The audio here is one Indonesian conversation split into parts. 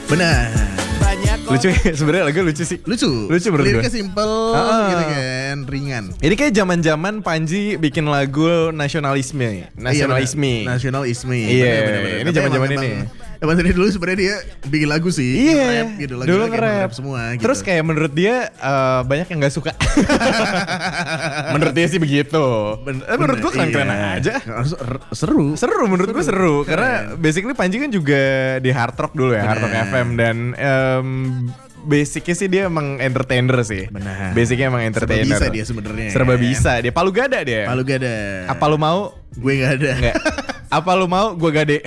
Benar. Lucu sebenarnya lagu lucu sih. Lucu menurut gue. Liriknya simple gitu kan, ringan. Ini kayak zaman-zaman Panji bikin lagu nasionalisme. Nasionalisme. Iya, Bener. ini zaman-zaman ini. Emang dari dulu sebenarnya dia bikin lagu sih, Iya, nge-rap gitu, dulu lagu-lagu nge-rap semua gitu. Terus kayak menurut dia banyak yang gak suka. Menurut dia sih begitu. Menurut gue keren-keren aja. Seru Menurut gue seru. Karena basically Panji kan juga di Hard Rock dulu ya, Hard Rock FM. Dan basicnya sih dia emang entertainer sih. Benar. Basicnya emang entertainer. Serba bisa dia sebenarnya. Serba bisa dia. Palu gada dia. Palu gada. Apa lu mau? Gue gak ada. Enggak. Apa lu mau? Gue gade.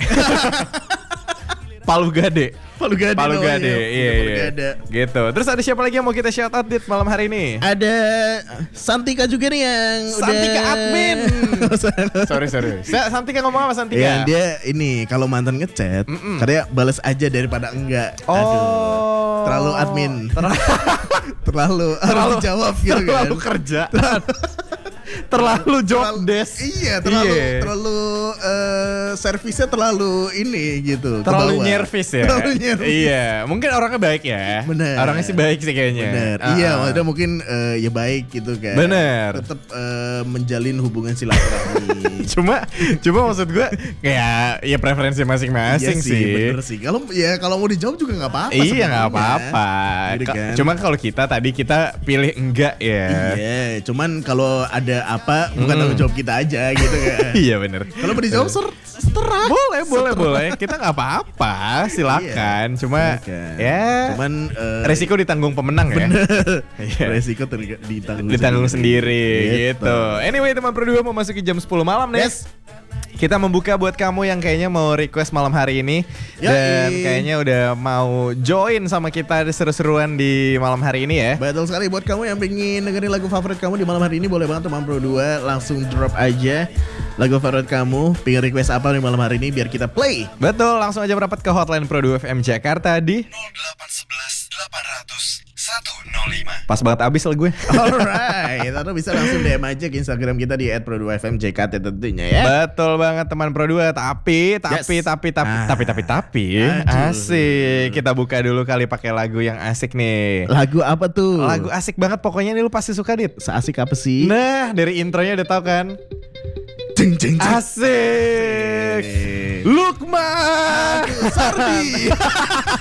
Palu gade. Iya. Gitu. Terus ada siapa lagi yang mau kita shout out di malam hari ini? Ada Santika juga nih yang Santika udah admin. sorry. Santika ngomong apa Santika? Yang dia ini kalau mantan ngechat, katanya balas aja daripada enggak. Oh. Aduh. Terlalu admin. terlalu harus dijawab gitu kan. Terlalu kerja. Terlalu job desk. Iya, terlalu servisnya terlalu ini gitu. Terlalu nyervis ya. Terlalu nyervis. Iya, mungkin orangnya baik ya. Bener. Orangnya sih baik sih kayaknya. Bener. Iya, maksudnya mungkin ya baik gitu kan. Bener. Tetap menjalin hubungan silaturahmi. cuma maksud gue kayak ya preferensi masing-masing Iya sih. Bener sih. Kalau mau dijawab juga nggak apa-apa. Iya nggak apa-apa. Gitu kan. Cuma kalau kita pilih enggak ya. Iya. Cuman kalau ada apa bukan tanggung jawab kita aja gitu kan. Iya bener. Kalau mau dijawab seterah. Boleh. Kita nggak apa-apa. Silakan. Cuma ya. Cuman resiko ditanggung pemenang ya. Iya. Resiko ditanggung sendiri gitu. Anyway teman Pro 2 mau masuki jam 10 malam nih. Yes. Kita membuka buat kamu yang kayaknya mau request malam hari ini. Dan kayaknya udah mau join sama kita seru-seruan di malam hari ini ya. Betul sekali, buat kamu yang pengen dengerin lagu favorit kamu di malam hari ini, boleh banget teman Pro 2 langsung drop aja lagu favorit kamu, pengen request apa di malam hari ini biar kita play. Betul, langsung aja merapat ke hotline Pro 2 FM Jakarta di 0811 800 105. Pas banget abis lah gue. Alright, atau bisa langsung DM aja ke Instagram kita di @pro2fmjkt tentunya ya. Betul banget teman Pro 2. Tapi asik. Kita buka dulu kali pakai lagu yang asik nih. Lagu apa tuh? Lagu asik banget pokoknya nih, lu pasti suka Dit. Seasik apa sih? Nah, dari intronya udah tahu kan? Jeng. Asik. Lukman Sardi.